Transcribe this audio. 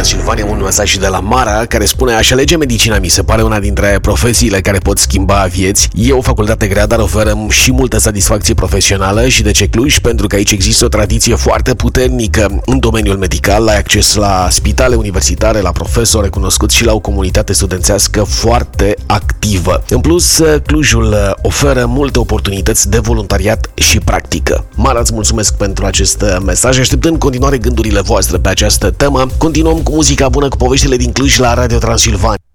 Transilvania, un mesaj de la Mara care spune: aș alege medicina, mi se pare una dintre profesiile care pot schimba vieți. E o facultate grea, dar oferă și multă satisfacție profesională. Și de ce Cluj? Pentru că aici există o tradiție foarte puternică în domeniul medical, ai acces la spitale universitare, la profesori recunoscuți și la o comunitate studențească foarte activă. În plus, Clujul oferă multe oportunități de voluntariat și practică. Mara, îți mulțumesc pentru acest mesaj. Aștept în continuare gândurile voastre pe această temă. Continuăm cu muzica bună, cu poveștile din Cluj la Radio Transilvania.